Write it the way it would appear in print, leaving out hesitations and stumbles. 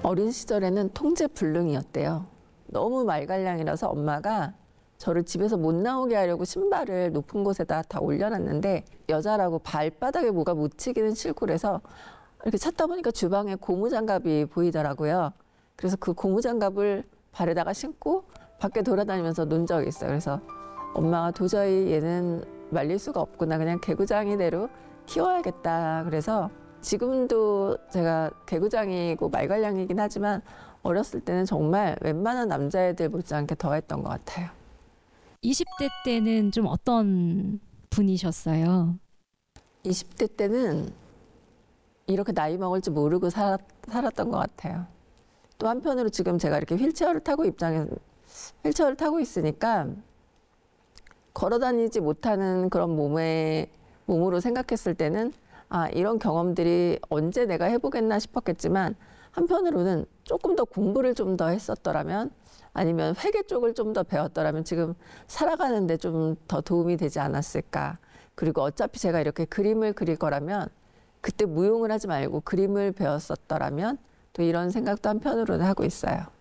어린 시절에는 통제불능이었대요. 너무 말갈량이라서 엄마가 저를 집에서 못 나오게 하려고 신발을 높은 곳에다 다 올려놨는데 여자라고 발바닥에 뭐가 묻히기는 싫고 그래서 이렇게 찾다 보니까 주방에 고무장갑이 보이더라고요. 그래서 그 고무장갑을 발에다가 신고 밖에 돌아다니면서 논 적이 있어요. 그래서 엄마가 도저히 얘는 말릴 수가 없구나. 그냥 개구장이대로 키워야겠다. 그래서 지금도 제가 개구장이고 말갈량이긴 하지만 어렸을 때는 정말 웬만한 남자애들 못지않게 더했던 것 같아요. 20대 때는 좀 어떤 분이셨어요? 20대 때는 이렇게 나이 먹을 줄 모르고 살았던 것 같아요. 또 한편으로 지금 제가 이렇게 휠체어를 타고 있으니까 걸어 다니지 못하는 그런 몸으로 생각했을 때는 아, 이런 경험들이 언제 내가 해보겠나 싶었겠지만 한편으로는 조금 더 공부를 좀 더 했었더라면 아니면 회계 쪽을 좀 더 배웠더라면 지금 살아가는데 좀 더 도움이 되지 않았을까. 그리고 어차피 제가 이렇게 그림을 그릴 거라면 그때 무용을 하지 말고 그림을 배웠었더라면 또 이런 생각도 한편으로는 하고 있어요.